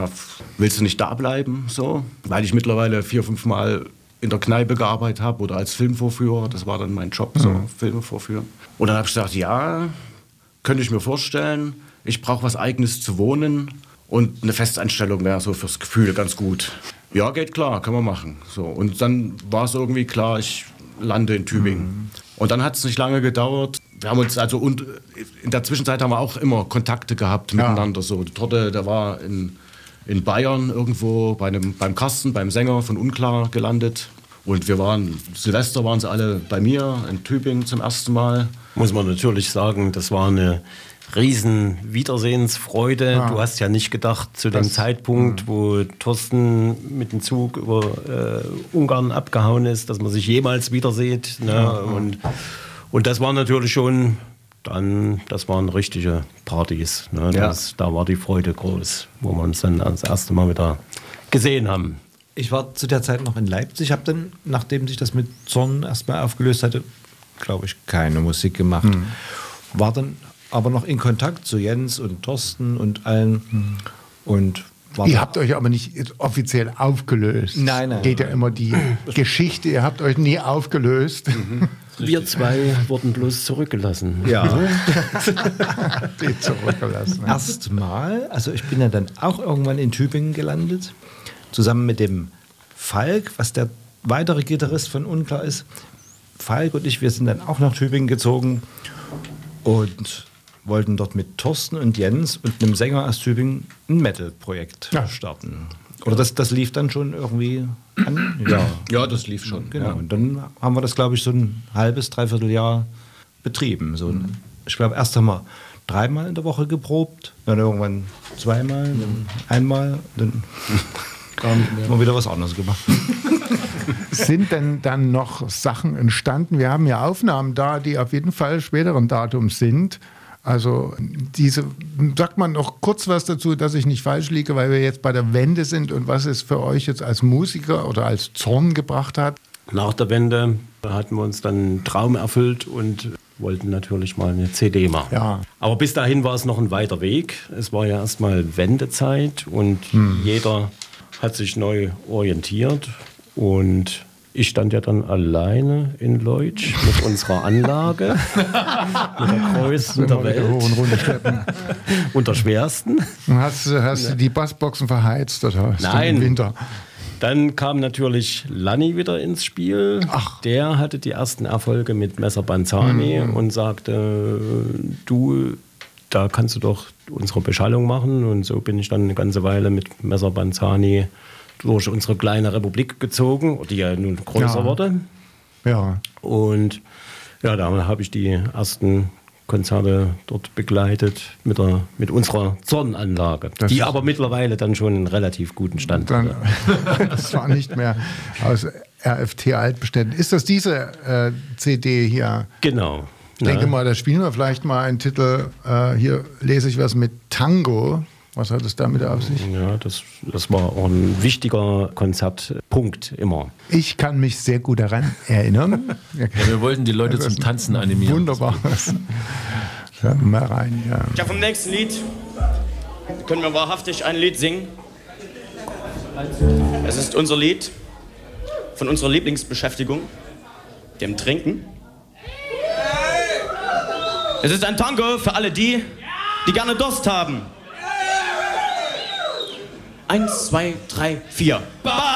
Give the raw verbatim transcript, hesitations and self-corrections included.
ja, willst du nicht da bleiben? So, weil ich mittlerweile vier, fünf Mal in der Kneipe gearbeitet habe oder als Filmvorführer. Das war dann mein Job, so mhm. Filme vorführen. Und dann habe ich gesagt, ja, könnte ich mir vorstellen. Ich brauche was Eigenes zu wohnen und eine Festanstellung wäre so fürs Gefühl ganz gut. Ja, geht klar, können wir machen. So, und dann war es irgendwie klar, ich lande in Tübingen. Mhm. Und dann hat es nicht lange gedauert. Wir haben uns also und in der Zwischenzeit haben wir auch immer Kontakte gehabt ja. miteinander. So, Torte, der war in, in Bayern irgendwo bei einem, beim Carsten, beim Sänger von Unklar gelandet. Und wir waren, Silvester waren sie alle bei mir in Tübingen zum ersten Mal. Muss man natürlich sagen, das war eine riesen Wiedersehensfreude. Ja. Du hast ja nicht gedacht, zu dem das, Zeitpunkt, mh. wo Thorsten mit dem Zug über äh, Ungarn abgehauen ist, dass man sich jemals wieder sieht. Ne? Ja, und, und das war natürlich schon, dann, das waren richtige Partys. Ne? Das, ja. Da war die Freude groß, wo wir uns dann das erste Mal wieder gesehen haben. Ich war zu der Zeit noch in Leipzig, habe dann, nachdem sich das mit Zorn erstmal aufgelöst hatte, glaube ich, keine Musik gemacht. Mhm. War dann aber noch in Kontakt zu Jens und Thorsten und allen. Mhm. Und war ihr habt euch aber nicht offiziell aufgelöst. Nein, nein. Geht ja immer die Geschichte, ihr habt euch nie aufgelöst. Mhm. Wir zwei wurden bloß zurückgelassen. Ja. Die zurückgelassen. Erstmal, also ich bin ja dann auch irgendwann in Tübingen gelandet, zusammen mit dem Falk, was der weitere Gitarrist von Unklar ist. Falk und ich, wir sind dann auch nach Tübingen gezogen und wollten dort mit Thorsten und Jens und einem Sänger aus Tübingen ein Metal-Projekt ja. starten. Oder das, das lief dann schon irgendwie an? Ja, ja das lief schon. Genau. Ja. Und dann haben wir das, glaube ich, so ein halbes, dreiviertel Jahr betrieben. So ein, ich glaube, erst haben wir dreimal in der Woche geprobt, dann irgendwann zweimal, dann einmal, dann gar nicht mehr. Haben wir wieder was anderes gemacht. Sind denn dann noch Sachen entstanden? Wir haben ja Aufnahmen da, die auf jeden Fall späteren Datums sind. Also diese, sagt man noch kurz was dazu, dass ich nicht falsch liege, weil wir jetzt bei der Wende sind und was es für euch jetzt als Musiker oder als Zorn gebracht hat? Nach der Wende hatten wir uns dann einen Traum erfüllt und wollten natürlich mal eine C D machen. Ja. Aber bis dahin war es noch ein weiter Weg. Es war ja erstmal Wendezeit und hm. jeder hat sich neu orientiert und ich stand ja dann alleine in Leutsch mit unserer Anlage, mit der größten der Welt und der schwersten. Hast, hast du die Bassboxen verheizt oder Nein. Im Winter? Dann kam natürlich Lanni wieder ins Spiel. Ach. Der hatte die ersten Erfolge mit Messer Banzani mhm. und sagte, du, da kannst du doch unsere Beschallung machen. Und so bin ich dann eine ganze Weile mit Messer Banzani durch unsere kleine Republik gezogen, die ja nun größer ja. wurde. Ja. Und ja, da habe ich die ersten Konzerte dort begleitet mit, der, mit unserer Zornanlage, das die aber mittlerweile dann schon einen relativ guten Stand dann, hatte. Das war nicht mehr aus R F T-Altbeständen. Ist das diese äh, C D hier? Genau. Ich denke ja. mal, da spielen wir vielleicht mal einen Titel. Äh, hier lese ich was mit Tango. Was hat es damit auf sich? Ja, das, das war auch ein wichtiger Konzertpunkt immer. Ich kann mich sehr gut daran erinnern. Ja, wir wollten die Leute zum Tanzen animieren. Wunderbar. Hör mal rein, ja. Ja, vom nächsten Lied können wir wahrhaftig ein Lied singen. Es ist unser Lied von unserer Lieblingsbeschäftigung, dem Trinken. Es ist ein Tango für alle die, die gerne Durst haben. Eins, zwei, drei, vier.